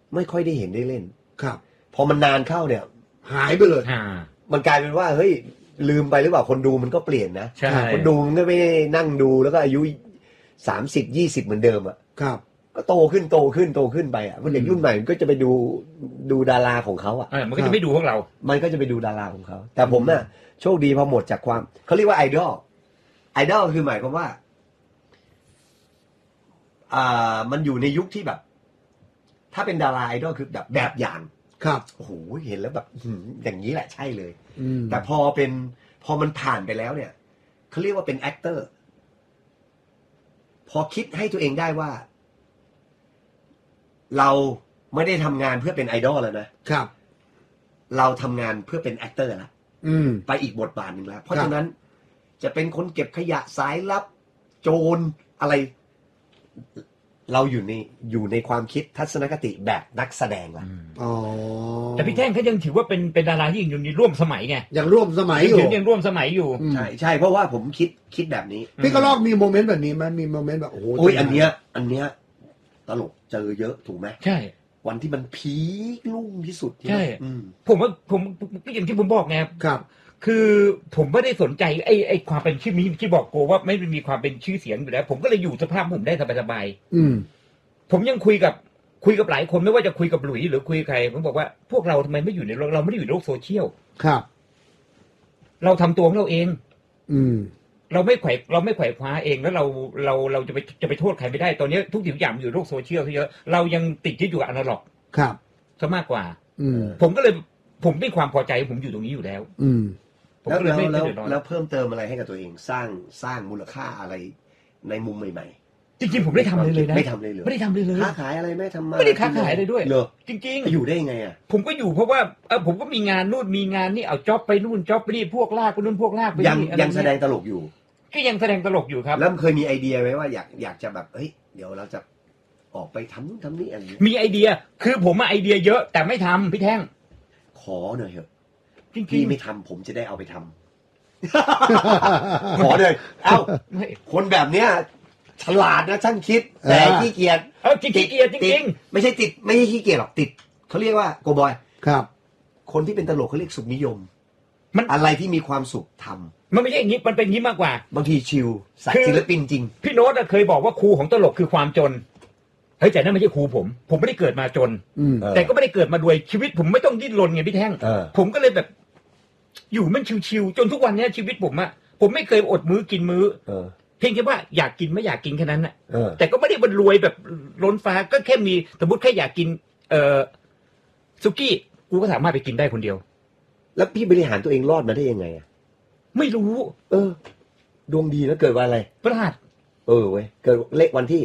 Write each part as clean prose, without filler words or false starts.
ไม่ค่อยได้เห็นได้เล่นครับพอมันนานเข้าเนี่ยหายไปเลยมันกลายเป็นว่าเฮ้ยลืมไปหรือเปล่าคนดูมันก็เปลี่ยนนะคนดูมันก็ไม่ได้นั่งดูแล้วก็อายุ30-20เหมือนเดิมอ่ะครับก็โตขึ้นไปอ่ะเด็กรุ่นใหม่มันก็จะไปดูดาราของเขาอ่ะมันก็จะไม่ดูพวกเรามันก็จะไปดูดาราของเขาแต่ผมน่ะโชคดีพอหมดจากความเขาเรียกว่าไอดอลคือหมายความว่ามันอยู่ในยุคที่แบบถ้าเป็นดาราไอดอลคือแบบอย่างครับโอ้โหเห็นแล้วแบบอย่างนี้แหละใช่เลยแต่พอมันผ่านไปแล้วเนี่ยเขาเรียกว่าเป็นแอคเตอร์พอคิดให้ตัวเองได้ว่าเราไม่ได้ทำงานเพื่อเป็นไอดอลแล้วนะครับเราทำงานเพื่อเป็นแอคเตอร์ละไปอีกบทบาทหนึ่งแล้วเพราะฉะนั้นจะเป็นคนเก็บขยะสายลับโจรอะไรเราอยู่ในความคิดทัศนคติแบบนักแสดงละแต่พี่แท่งเขายังถือว่าเป็นดาราที่ยังอยู่ในร่วมสมัยไงยังร่วมสมัยอยู่ยังร่วมสมัยอยู่ใช่เพราะว่าผมคิดแบบนี้พี่ก็ลอกมีโมเมนต์แบบนี้มั้ยมีโมเมนต์แบบโอ้โหอันเนี้ยตลกเจอเยอะถูกไหมใช่วันที่มันพีคลุ่งที่สุดใช่ผมก็อย่างที่ผมบอกไงครับคือผมไม่ได้สนใจไอ้ความเป็นชื่อที่บอกโกว่าไม่มีความเป็นชื่อเสียงอยู่แล้วผมก็เลยอยู่สภาพผมได้สบายๆผมยังคุยกับหลายคนไม่ว่าจะคุยกับหลุยหรือคุยกับใครผมบอกว่าพวกเราทำไมไม่อยู่ในโลกเราไม่ได้อยู่ในโลกโซเชียลครับเราทำตัวของเราเองเราไม่ไขว่คว้าเองแล้วเราจะไปโทษใครไม่ได้ตอนนี้ทุกสิ่งอย่างอยู่ในโลกโซเชียลเยอะเรายังติดที่อยู่อนาล็อกครับซะมากกว่าผมก็เลยผมมีความพอใจผมอยู่ตรงนี้อยู่แล้วแล้วเพิ่มเติมอะไรให้กับตัวเองสร้างมูลค่าอะไรในมุมใหม่ๆจริงๆผมไม่ทำเลยนะไม่ทำเลยค้าขายอะไรไม่ได้ค้าขายอะไรด้วยจริงๆอยู่ได้ยังไงอ่ะผมก็อยู่เพราะว่าผมก็มีงานนู่นมีงานนี่เอาจ็อบไปนู่นจ็อบไปนี่พวกลากไปนู่นพวกลากไปนี่ยังแสดงตลกอยู่ก็ยังแสดงตลกอยู่ครับแล้วเคยมีไอเดียไหมว่าอยากจะแบบเฮ้ยเดี๋ยวเราจะออกไปทำนู่นทำนี่อะไรมีไอเดียคือผมไอเดียเยอะแต่ไม่ทำพี่แท่งขอหน่อยเถอะจริงๆพี่ไม่ทำผมจะได้เอาไปทำ ขอเลยคนแบบเนี้ยฉลาดนะช่างคิดแต่ขี้เกียจจริงไม่ใช่ขี้เกียจหรอกติดเขาเรียกว่าโกบอยครับคนที่เป็นตลกเขาเรียกสุขนิยมมันอะไรที่มีความสุขทำมันไม่ใช่อย่างนี้มันเป็นอย่างนี้มากกว่าบางทีชิลศิลปินจริงพี่โน้ตเคยบอกว่าครูของตลกคือความจนเฮ้ยแต่นั่นไม่ใช่ครูผมไม่ได้เกิดมาจนแต่ก็ไม่ได้เกิดมาด้วยชีวิตผมไม่ต้องดิ้นรนไงพี่แท่งผมก็เลยแบบอยู่มันชิวๆจนทุกวันนี้ชีวิตผมไม่เคยอดมื้อกินมื้อเพียงแค่ว่าอยากกินไม่อยากกินแค่นั้นน่ะแต่ก็ไม่ได้บรรวยแบบล้นฟ้าก็แค่มีสมมติแค่อยากกินซุกี้กูก็สามารถไปกินได้คนเดียวแล้วพี่บริหารตัวเองรอดมาได้ยังไงอ่ะไม่รู้ดวงดีแล้วเกิดวันอะไรพฤหัสเว้ยเกิดเลขวันที่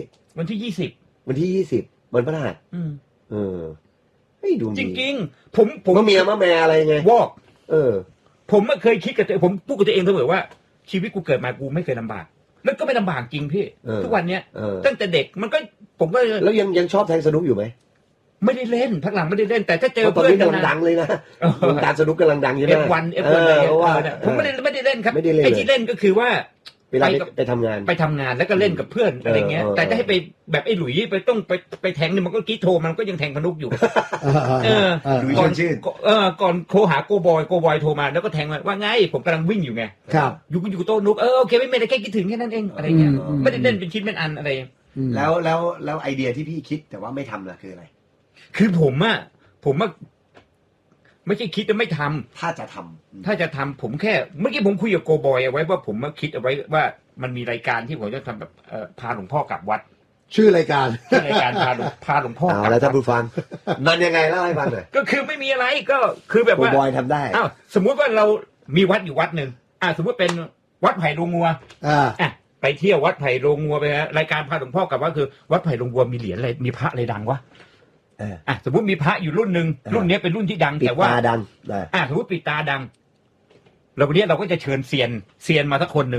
20 วันที่20วันพฤหัสเฮ้ยดวงดีจริงๆผมมะเมียมะแม่อะไรไงวอกผมเคยคิดกับตัวผมพูดกับตัวเองเสมอว่าชีวิตกูเกิดมากูไม่เคยลำบากแล้วก็ไม่ลำบากจริงพี่ทุกวันเนี้ยตั้งแต่เด็กมันก็ผมก็แล้วยังชอบแทงสนุกอยู่ไหมไม่ได้เล่นพักหลังไม่ได้เล่นแต่ถ้าเจอเพื่อนกำลังดังเลยนะวงการสนุกกำลังดังอยู่นะ F1 อะไรผมไม่ได้เล่นครับไอ้ที่เล่นก็คือว่าไปทำงานแล้วก็เล่นกับเพื่อนอะไรเงี้ยแต่จะให้ไปแบบไอ้หลุยไปต้องไปแทงนี่มันก็กีโทมันก็ยังแทงพนุกอยู่หลุยชื่นก่อนโทรหาโกบอยโทรมาแล้วก็แทงว่าไงผมกำลังวิ่งอยู่ไงอยู่โต๊ะนุกโอเคไม่ได้แค่คิดถึงแค่นั้นเองอะไรเงี้ยไม่ได้เล่นเป็นชิ้นเป็นอันอะไรแล้วไอเดียที่พี่คิดแต่ว่าไม่ทำล่ะคืออะไรคือผมไม่ใช่คิดจะไม่ทำถ้าจะทำผมแค่เมื่อกี้ผมคุยกับโกบอยเอาไว้ว่าผมคิดเอาไว้ว่ามันมีรายการที่ผมจะทำแบบพาหลวงพ่อกลับวัดชื่อรายการพาหลวงพ่อกลับแล้วท่านผู้ฟังมันยังไงเล่าให้ฟังหน่อยก็คือไม่มีอะไรก็คือแบบว่าโกบอยทำได้สมมุติว่าเรามีวัดอยู่วัดนึงสมมติเป็นวัดไผ่โรงงัวไปเที่ยววัดไผ่โรงงัวไปฮะรายการพาหลวงพ่อกลับวัดคือวัดไผ่โรงงัวมีเหรียญอะไรมีพระอะไรดังวะสมมติมีพระอยู่รุ่นหนึ่งรุ่นนี้เป็นรุ่นที่ดังแต่ว่าดังสมมติปิดตาดังแล้ววันนี้เราก็จะเชิญเซียนมาสักคนหนึ่ง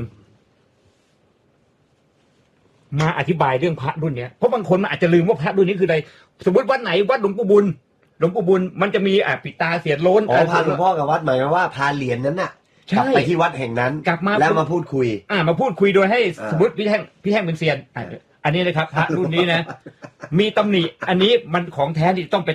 มาอธิบายเรื่องพระรุ่นนี้เพราะบางคนมันอาจจะลืมว่าพระรุ่นนี้คืออะไรสมมติวัดไหนวัดหลวงปู่บุญมันจะมีปิดตาเสียนโล้นพาหลวงพ่อกับวัดหมายว่าพาเหรียญนั้นน่ะกลับไปที่วัดแห่งนั้นกลับมาแล้วมาพูดคุยมาพูดคุยโดยให้สมมติพี่แท่งเป็นเซียนอันนี้นะครับพระรุ่นนี้นะมีตำหนิอันนี้มันของแท้ที่ต้องไป